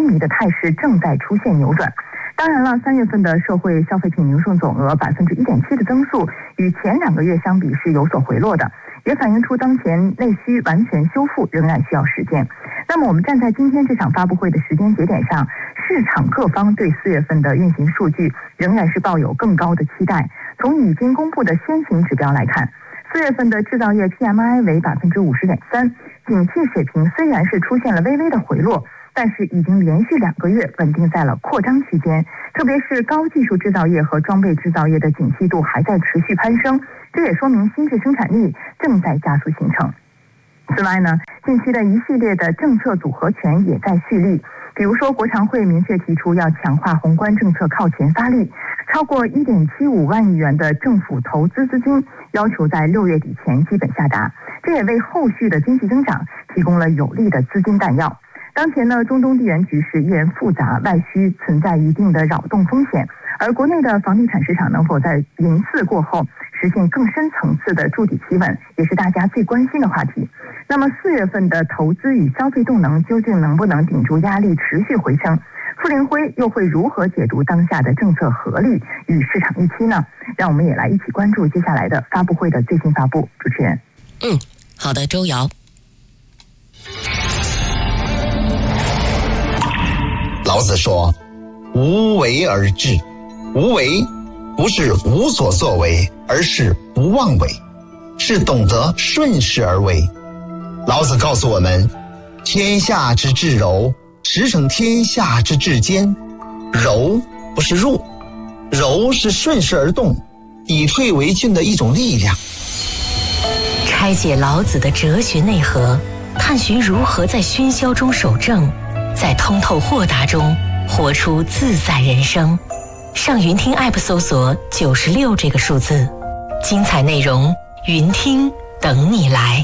迷的态势正在出现扭转。当然了，3月份的社会消费品零售总额1.7%的增速，与前2个月相比是有所回落的，也反映出当前内需完全修复仍然需要时间。那么我们站在今天这场发布会的时间节点上，市场各方对4月份的运行数据仍然是抱有更高的期待。从已经公布的先行指标来看，4月份的制造业 PMI 为50.3%，景气水平虽然是出现了微微的回落，但是已经连续2个月稳定在了扩张区间，特别是高技术制造业和装备制造业的景气度还在持续攀升，这也说明新质生产力正在加速形成。此外呢，近期的一系列的政策组合拳也在蓄力，比如说国常会明确提出要强化宏观政策靠前发力，超过1.75万亿元的政府投资资金要求在6月底前基本下达，这也为后续的经济增长提供了有力的资金弹药。当前呢，中东地缘局势依然复杂，外需存在一定的扰动风险，而国内的房地产市场能否在零4过后实现更深层次的筑底企稳，也是大家最关心的话题。那么4月份的投资与消费动能究竟能不能顶住压力持续回升？傅林辉又会如何解读当下的政策合力与市场预期呢？让我们也来一起关注接下来的发布会的最新发布。主持人， 好的，周瑶。 老子说，无为而治。无为不是无所作为，而是不妄为，是懂得顺势而为。老子告诉我们，天下之至柔，驰骋天下之至坚。柔不是弱，柔是顺势而动，以退为进的一种力量。 拆解老子的哲学内核，探寻如何在喧嚣中守正，在通透豁达中活出自在人生。上云听 App 搜索96这个数字，精彩内容云听等你来。